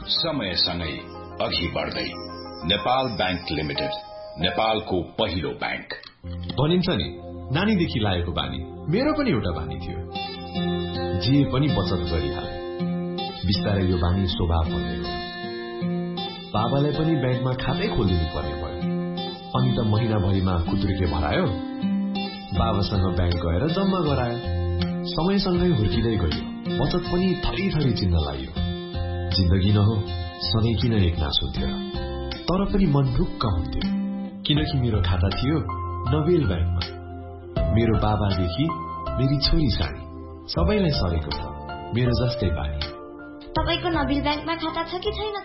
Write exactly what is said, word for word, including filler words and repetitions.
समयसँगै अघि बढ्दै नेपाल बैंक लिमिटेड, नेपालको पहिलो बैंक। भनिन्छ नि, नानीदेखि लागेको बानी मेरो पनि एउटा बानी थियो। जे पनि बचत गरिहाले। बिस्तारै यो बानी स्वभाव बन्दै गयो। बाबालाई पनि ब्याङ्कमा खातै खोलिदिनु पर्ने भयो। अनि त महिनाभरिमा खुद्रीले भरायो, बाबासँग ब्याङ्क गएर जम्मा गरायो। समयसँगै हुर्किँदै गयो, बचत पनि थरी थरी चिन्न लाग्यो। जिन्दगी न हो, सधैँ किन एक नास हुन्थ्यो, तर पनि मन ढुक्क हुन्थ्यो, किनकि मेरो खाता थियो नोबेल ब्याङ्कमा। मेरो बाबादेखि मेरी छोरी सानी सबैलाई सरेको छ मेरो जस्तै बानी। तपाईको नोबेल ब्याङ्कमा खाता छ कि छैन त?